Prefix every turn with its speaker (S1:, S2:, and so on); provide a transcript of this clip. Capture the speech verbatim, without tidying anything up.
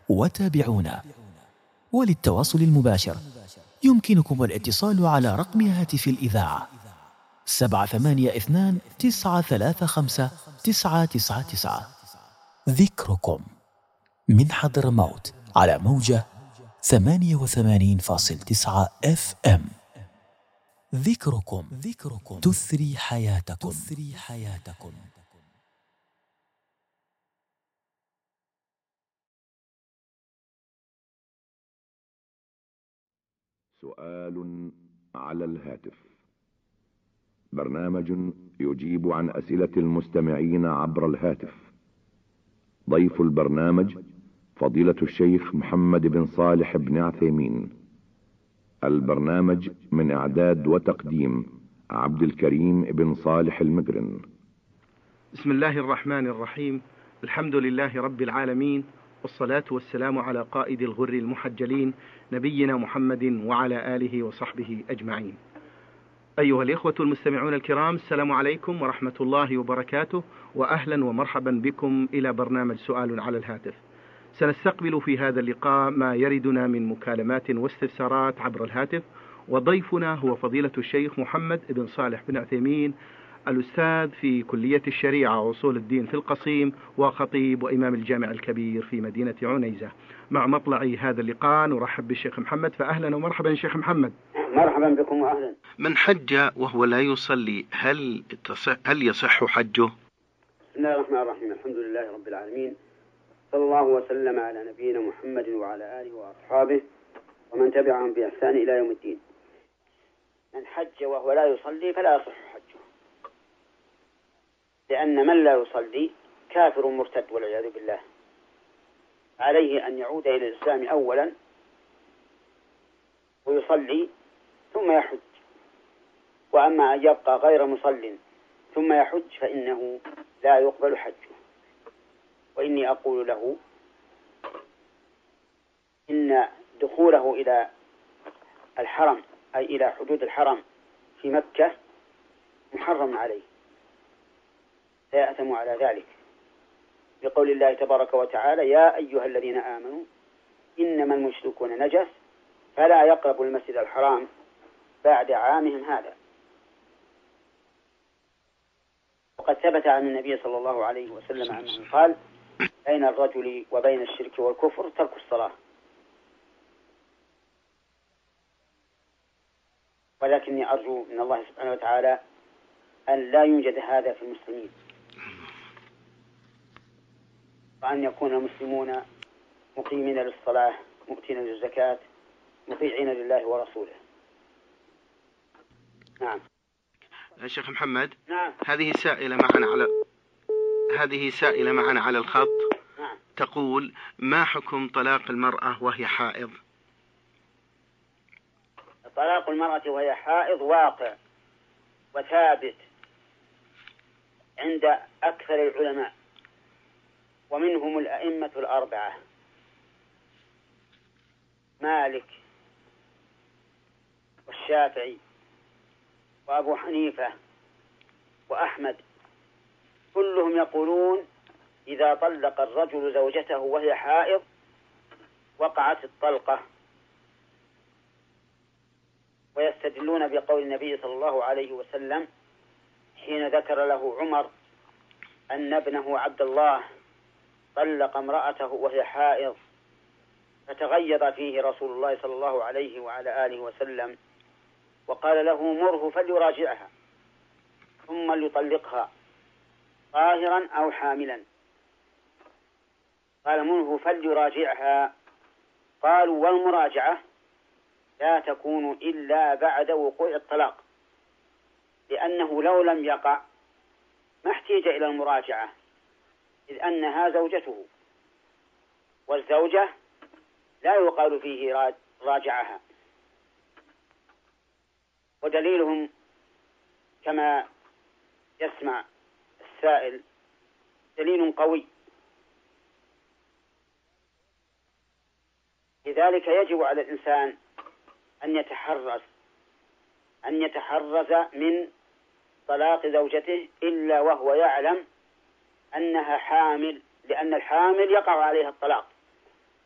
S1: وتابعونا. وللتواصل المباشر يمكنكم الاتصال على رقم هاتف الإذاعة سبعة ثمانية اثنان تسعة ثلاثة خمسة تسعة تسعة تسعة. ذكركم من حضرموت على موجة ثمانية وثمانين فاصلة تسعة اف ام. ذكركم ذكركم تثري حياتكم تثري حياتكم.
S2: سؤال على الهاتف، برنامج يجيب عن أسئلة المستمعين عبر الهاتف. ضيف البرنامج فضيلة الشيخ محمد بن صالح بن عثيمين. البرنامج من إعداد وتقديم عبد الكريم بن صالح المقرن.
S3: بسم الله الرحمن الرحيم. الحمد لله رب العالمين، والصلاة والسلام على قائد الغر المحجلين نبينا محمد وعلى آله وصحبه أجمعين. أيها الإخوة المستمعون الكرام، السلام عليكم ورحمة الله وبركاته، وأهلا ومرحبا بكم إلى برنامج سؤال على الهاتف. سنستقبل في هذا اللقاء ما يردنا من مكالمات واستفسارات عبر الهاتف، وضيفنا هو فضيلة الشيخ محمد بن صالح بن عثيمين، الأستاذ في كلية الشريعة وأصول الدين في القصيم، وخطيب وإمام الجامع الكبير في مدينة عنيزة. مع مطلع هذا اللقاء نرحب بالشيخ محمد، فأهلا ومرحبا شيخ محمد.
S4: مرحبا بكم وأهلا.
S3: من حج وهو لا يصلي هل تصح هل يصح حجه؟
S4: بسم الله الرحمن الرحيم. الحمد لله رب العالمين، صلى الله وسلم على نبينا محمد وعلى آله وأصحابه ومن تبعهم بإحسان إلى يوم الدين. من حج وهو لا يصلي فلا يصح حجه، لأن من لا يصلي كافر مرتد والعياذ بالله، عليه أن يعود إلى الإسلام أولا ويصلي ثم يحج. وأما أن يبقى غير مصل ثم يحج فإنه لا يقبل حجه. وإني أقول له إن دخوله إلى الحرم أي إلى حدود الحرم في مكة محرم عليه، سيأثم على ذلك بقول الله تبارك وتعالى: يا أيها الذين آمنوا إنما المشركون نجس فلا يقربوا المسجد الحرام بعد عامهم هذا. وقد ثبت عن النبي صلى الله عليه وسلم أنه قال: بين الرجل وبين الشرك والكفر ترك الصلاة. ولكني أرجو من الله سبحانه وتعالى أن لا يوجد هذا في المسلمين، وأن يكون المسلمون مقيمين للصلاة مؤتين للزكاة مطيعين لله ورسوله. نعم.
S3: يا شيخ محمد.
S4: نعم.
S3: هذه سائلة معنا على هذه سائلة معنا على الخط.
S4: نعم.
S3: تقول: ما حكم طلاق المرأة وهي حائض؟
S4: طلاق المرأة وهي حائض واقع وثابت عند أكثر العلماء، ومنهم الأئمة الأربعة: مالك والشافعي وأبو حنيفة وأحمد. كلهم يقولون إذا طلق الرجل زوجته وهي حائض وقعت الطلقة، ويستدلون بقول النبي صلى الله عليه وسلم حين ذكر له عمر أن ابنه عبد الله طلق امرأته وهي حائض، فتغيظ فيه رسول الله صلى الله عليه وعلى آله وسلم وقال له: مره فليراجعها ثم ليطلقها طاهرا أو حاملا. قال: مره فليراجعها. قالوا: والمراجعة لا تكون إلا بعد وقوع الطلاق، لأنه لو لم يقع ما احتاج إلى المراجعة، إذ أنها زوجته، والزوجة لا يقال فيه راجعها. ودليلهم كما يسمع السائل دليل قوي، لذلك يجب على الإنسان أن يتحرز أن يتحرز من طلاق زوجته إلا وهو يعلم أنها حامل، لأن الحامل يقع عليها الطلاق،